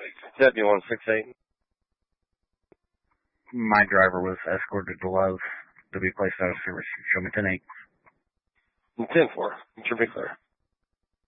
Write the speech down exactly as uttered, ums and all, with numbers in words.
Deputy one six eight. My driver was escorted to Love to be placed out of service. Show me ten eight. ten four. It should be clear.